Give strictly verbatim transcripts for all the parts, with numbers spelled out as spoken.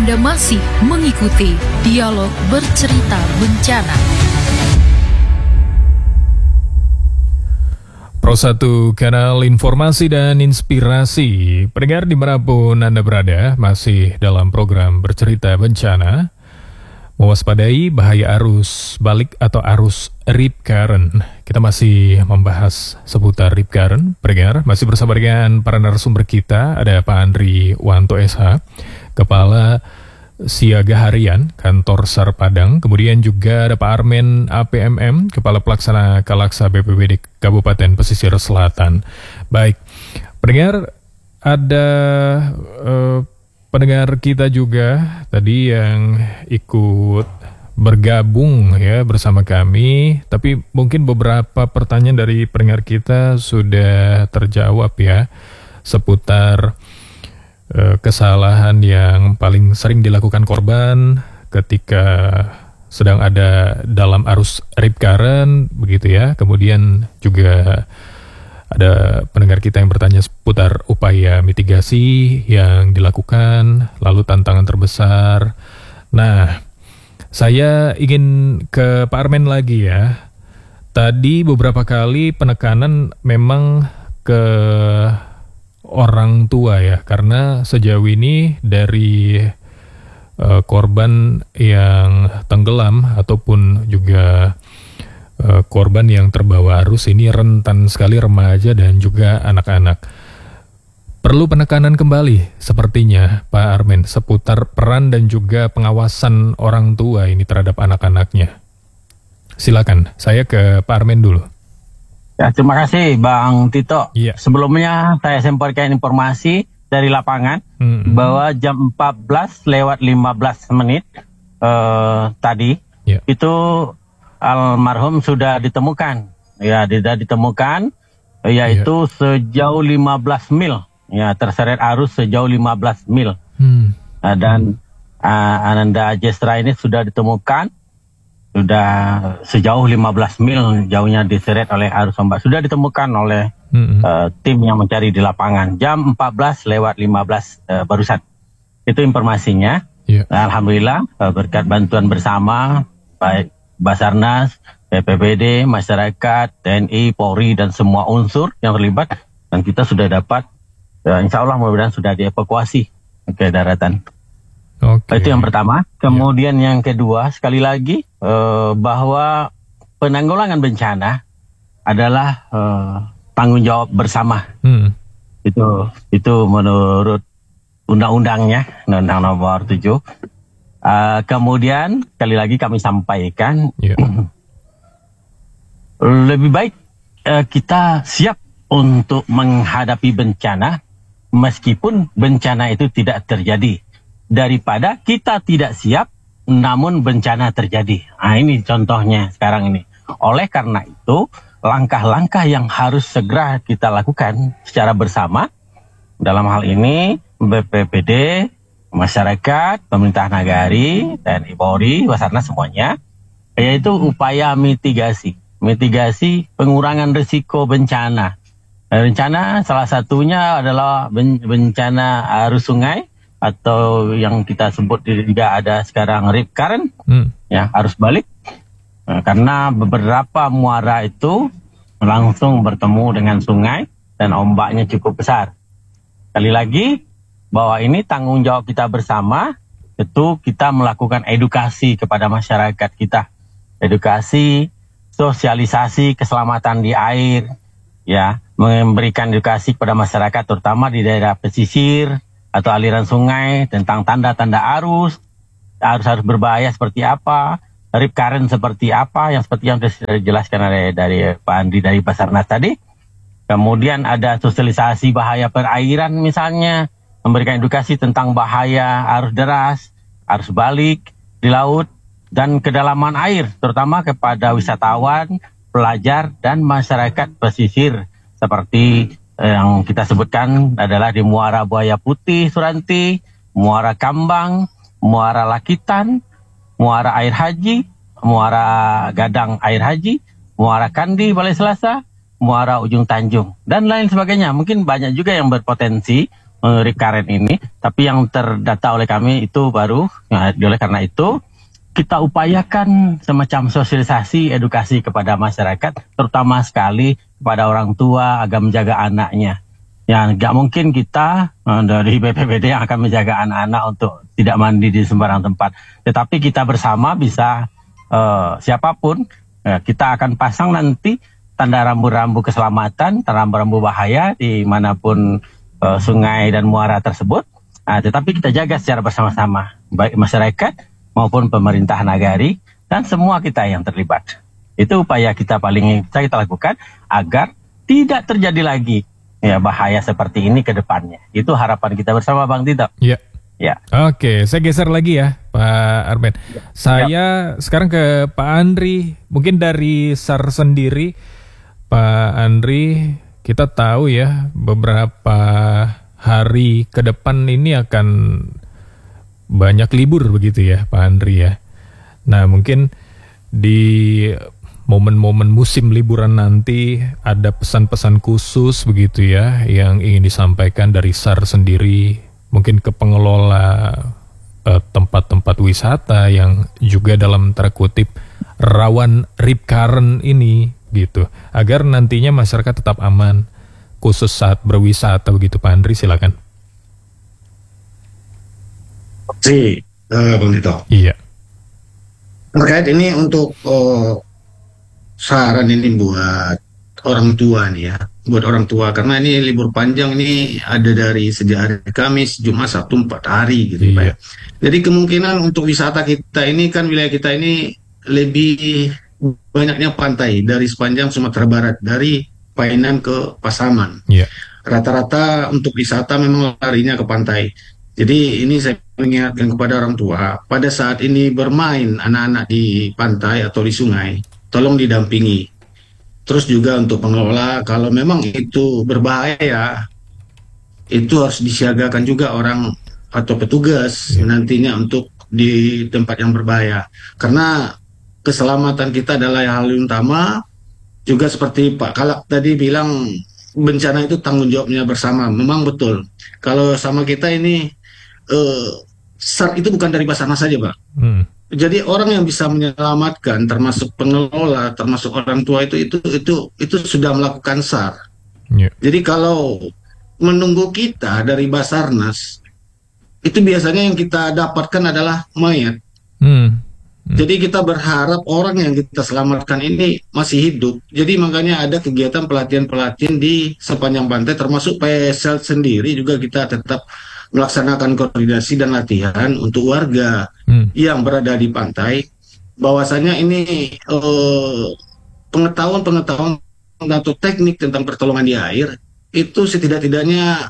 Anda masih mengikuti Dialog Bercerita Bencana. Pro satu Kanal Informasi dan Inspirasi. Pendengar dimanapun Anda berada, masih dalam program Bercerita Bencana. Mewaspadai bahaya arus balik atau arus rip current. Kita masih membahas seputar rip current. Pendengar, masih bersama dengan para narasumber kita. Ada Pak Andri Wanto S H, Kepala Siaga Harian Kantor SAR Padang. Kemudian juga ada Pak Armen A P M M, Kepala Pelaksana Kalaksa B P B D Kabupaten Pesisir Selatan. Baik, pendengar, ada uh, pendengar kita juga tadi yang ikut bergabung ya bersama kami, tapi mungkin beberapa pertanyaan dari pendengar kita sudah terjawab ya seputar uh, kesalahan yang paling sering dilakukan korban ketika sedang ada dalam arus rip current begitu ya. Kemudian juga ada pendengar kita yang bertanya seputar upaya mitigasi yang dilakukan, lalu tantangan terbesar. Nah, saya ingin ke Pak Armen lagi ya. Tadi beberapa kali penekanan memang ke orang tua ya, karena sejauh ini dari uh, korban yang tenggelam ataupun juga Uh, korban yang terbawa arus ini rentan sekali remaja dan juga anak-anak. Perlu penekanan kembali sepertinya Pak Armen seputar peran dan juga pengawasan orang tua ini terhadap anak-anaknya. Silakan, saya ke Pak Armen dulu. Ya, terima kasih Bang Tito. Ya. Sebelumnya saya sampaikan informasi dari lapangan hmm. bahwa jam empat belas lewat lima belas menit uh, tadi ya. Itu almarhum sudah ditemukan, ya sudah ditemukan, yaitu yeah. sejauh lima belas mil, ya terseret arus sejauh lima belas mil, hmm. uh, dan uh, Ananda Ajestra ini sudah ditemukan, sudah sejauh lima belas mil jauhnya diseret oleh arus ombak, sudah ditemukan oleh hmm. uh, tim yang mencari di lapangan jam empat belas lewat lima belas uh, barusan. Itu informasinya. Yeah. Alhamdulillah uh, berkat bantuan bersama baik Basarnas, B P B D, masyarakat, T N I, Polri, dan semua unsur yang terlibat, dan kita sudah dapat, ya, insya Allah mudah-mudahan sudah dievakuasi ke daratan. Okay. Itu yang pertama. Kemudian yeah. yang kedua, sekali lagi, eh, bahwa penanggulangan bencana adalah eh, tanggung jawab bersama. Hmm. Itu, itu menurut undang-undangnya, Undang-Undang Nomor tujuh. Uh, kemudian sekali lagi kami sampaikan yeah. lebih baik uh, kita siap untuk menghadapi bencana meskipun bencana itu tidak terjadi daripada kita tidak siap namun bencana terjadi. Nah, ini contohnya sekarang ini. Oleh karena itu langkah-langkah yang harus segera kita lakukan secara bersama dalam hal ini B P B D, masyarakat, pemerintah nagari, T N I, Polri, Basarnas semuanya, yaitu upaya mitigasi. Mitigasi pengurangan risiko bencana. Bencana salah satunya adalah bencana arus sungai atau yang kita sebut juga ada sekarang rip current, hmm. ya arus balik. Nah, karena beberapa muara itu langsung bertemu dengan sungai dan ombaknya cukup besar. Sekali lagi, bahwa ini tanggung jawab kita bersama, itu kita melakukan edukasi kepada masyarakat kita. Edukasi, sosialisasi keselamatan di air, ya, memberikan edukasi kepada masyarakat terutama di daerah pesisir atau aliran sungai tentang tanda-tanda arus, arus-arus berbahaya seperti apa, rip current seperti apa, yang seperti yang sudah dijelaskan dari, dari Pak Andri dari Basarnas tadi. Kemudian ada sosialisasi bahaya perairan misalnya, memberikan edukasi tentang bahaya arus deras, arus balik di laut, dan kedalaman air, terutama kepada wisatawan, pelajar, dan masyarakat pesisir. Seperti yang kita sebutkan adalah di Muara Buaya Putih, Suranti, Muara Kambang, Muara Lakitan, Muara Air Haji, Muara Gadang Air Haji, Muara Kandi, Balai Selasa, Muara Ujung Tanjung, dan lain sebagainya. Mungkin banyak juga yang berpotensi uh, recurrent ini, tapi yang terdata oleh kami itu baru. Nah, oleh karena itu kita upayakan semacam sosialisasi edukasi kepada masyarakat, terutama sekali kepada orang tua agar menjaga anaknya. Ya, nggak mungkin kita uh, dari B P B D yang akan menjaga anak-anak untuk tidak mandi di sembarang tempat. Tetapi kita bersama bisa uh, siapapun uh, kita akan pasang nanti tanda rambu-rambu keselamatan, tanda rambu-rambu bahaya dimanapun uh, sungai dan muara tersebut. Uh, tetapi kita jaga secara bersama-sama, baik masyarakat maupun pemerintah nagari dan semua kita yang terlibat. Itu upaya kita paling bisa kita lakukan agar tidak terjadi lagi ya bahaya seperti ini ke depannya. Itu harapan kita bersama, Bang Tito. Iya. Ya. Oke, saya geser lagi ya, Pak Armen. Ya. Saya ya. sekarang ke Pak Andri. Mungkin dari S A R sendiri, Pak Andri, kita tahu ya beberapa hari ke depan ini akan banyak libur begitu ya, Pak Andri ya. Nah, mungkin di momen-momen musim liburan nanti ada pesan-pesan khusus begitu ya yang ingin disampaikan dari S A R sendiri, mungkin ke pengelola eh, tempat-tempat wisata yang juga dalam tanda kutip rawan rip current ini gitu, agar nantinya masyarakat tetap aman khusus saat berwisata begitu. Pak Andri, silakan. Si, uh, Bang Tito. Iya. Terkait ini untuk uh, saran ini buat orang tua nih ya, buat orang tua karena ini libur panjang ini ada dari sejak hari Kamis, Jumat, Sabtu empat hari gitu iya. Pak. Jadi kemungkinan untuk wisata kita ini kan wilayah kita ini lebih banyaknya pantai dari sepanjang Sumatera Barat dari Painan ke Pasaman. Iya. Rata-rata untuk wisata memang larinya ke pantai. Jadi ini saya mengingatkan kepada orang tua pada saat ini bermain anak-anak di pantai atau di sungai, tolong didampingi. Terus juga untuk pengelola, kalau memang itu berbahaya, itu harus disiagakan juga orang atau petugas ya. Nantinya untuk di tempat yang berbahaya. Karena keselamatan kita adalah hal yang utama. Juga seperti Pak Kalak tadi bilang, bencana itu tanggung jawabnya bersama. Memang betul. Kalau sama kita ini, eh, S A R itu bukan dari Basarnas saja, Pak. Hmm. Jadi orang yang bisa menyelamatkan, termasuk pengelola, termasuk orang tua itu itu itu itu sudah melakukan S A R. Yeah. Jadi kalau menunggu kita dari Basarnas, itu biasanya yang kita dapatkan adalah mayat. Hmm. Hmm. Jadi kita berharap orang yang kita selamatkan ini masih hidup. Jadi makanya ada kegiatan pelatihan-pelatihan di sepanjang pantai, termasuk P S L sendiri juga kita tetap melaksanakan koordinasi dan latihan untuk warga hmm. yang berada di pantai, bahwasanya ini eh, pengetahuan-pengetahuan atau teknik tentang pertolongan di air itu setidak-tidaknya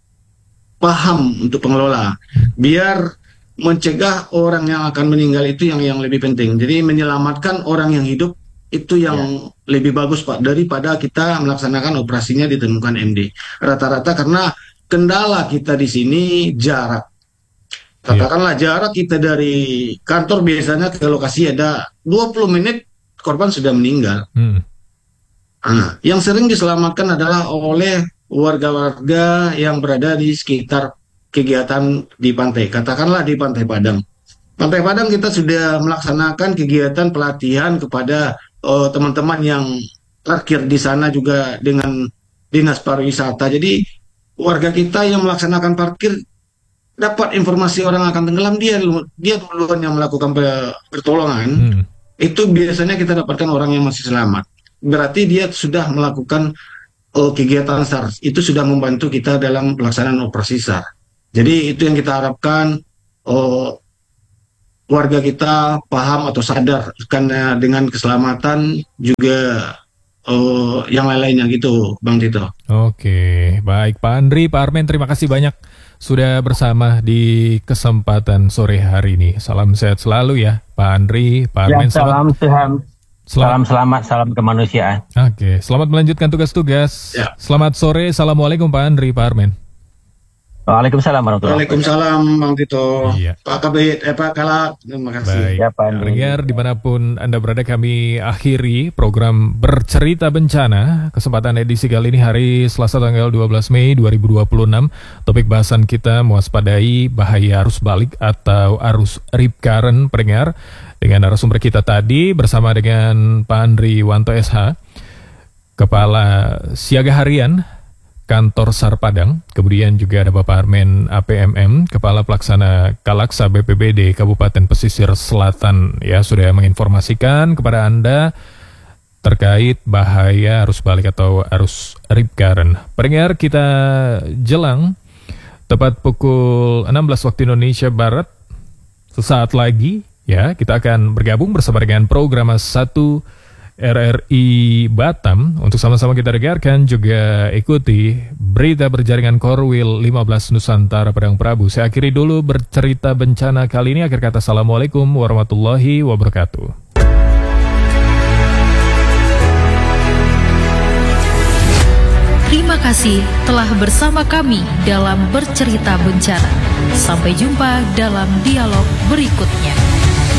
paham untuk pengelola, biar mencegah orang yang akan meninggal itu yang yang lebih penting. Jadi menyelamatkan orang yang hidup itu yang ya. Lebih bagus Pak daripada kita melaksanakan operasinya ditemukan M D. Rata-rata karena kendala kita di sini jarak. Katakanlah ya. Jarak kita dari kantor biasanya ke lokasi ada dua puluh menit, korban sudah meninggal. Hmm. Nah, yang sering diselamatkan adalah oleh warga-warga yang berada di sekitar kegiatan di pantai. Katakanlah di Pantai Padang. Pantai Padang kita sudah melaksanakan kegiatan pelatihan kepada uh, teman-teman yang parkir di sana juga dengan dinas pariwisata. Jadi warga kita yang melaksanakan parkir dapat informasi orang akan tenggelam, dia dia duluan yang melakukan pertolongan. Hmm. Itu biasanya kita dapatkan orang yang masih selamat. Berarti dia sudah melakukan uh, kegiatan S A R. Itu sudah membantu kita dalam pelaksanaan operasi S A R. Jadi itu yang kita harapkan, uh, warga kita paham atau sadar karena dengan keselamatan juga uh, yang lain-lainnya gitu, Bang Tito. Oke, baik Pak Andri, Pak Armen, terima kasih banyak sudah bersama di kesempatan sore hari ini. Salam sehat selalu ya, Pak Andri, Pak Armen. Ya, salam sehat. Salam selamat, salam kemanusiaan. Oke, selamat melanjutkan tugas-tugas. Ya. Selamat sore, assalamualaikum Pak Andri, Pak Armen. Waalaikumsalam warahmatullahi wabarakatuh. Waalaikumsalam Bang Tito. Iya. Pak Kabit, eh Pak Kalak, terima kasih. Baik, Ya, Pak Andi. pendengar dimanapun Anda berada, kami akhiri program Bercerita Bencana. Kesempatan edisi kali ini hari Selasa tanggal dua belas Mei dua ribu dua puluh enam. Topik bahasan kita mewaspadai bahaya arus balik atau arus rip current, pendengar. Dengan narasumber kita tadi bersama dengan Pak Andri Wanto S H, Kepala Siaga Harian Kantor SAR Padang. Kemudian juga ada Bapak Armen A P M M, Kepala Pelaksana Kalaksa B P B D Kabupaten Pesisir Selatan, ya, sudah menginformasikan kepada Anda terkait bahaya arus balik atau arus rip current. Pendengar, kita jelang tepat pukul enam belas waktu Indonesia Barat. Sesaat lagi, ya, kita akan bergabung bersama dengan program satu R R I Batam untuk sama-sama kita dengarkan juga ikuti berita berjaringan Korwil lima belas Nusantara Padang Prabu. Saya akhiri dulu Bercerita Bencana kali ini. Akhir kata, Assalamualaikum warahmatullahi wabarakatuh. Terima kasih telah bersama kami dalam Bercerita Bencana. Sampai jumpa dalam dialog berikutnya.